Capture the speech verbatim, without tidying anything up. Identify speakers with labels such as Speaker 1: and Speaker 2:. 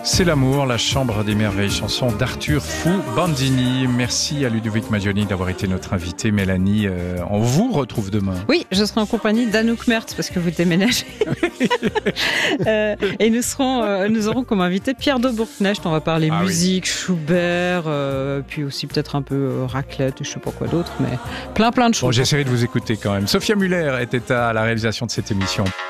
Speaker 1: C'est l'amour, la chambre des merveilles, chanson d'Arthur Fou Bandini. Merci à Ludovic Magioni d'avoir été notre invité. Mélanie, euh, on vous retrouve demain.
Speaker 2: Oui, je serai en compagnie d'Anouk Mertz parce que vous déménagez. euh, et nous serons, euh, nous aurons comme invité Pierre de Bourknecht. On va parler ah, musique, oui. Schubert, euh, puis aussi peut-être un peu euh, raclette, je sais pas quoi d'autre, mais plein plein de choses.
Speaker 1: Bon, j'essaierai de vous écouter quand même. Sophia Muller était à la réalisation de cette émission.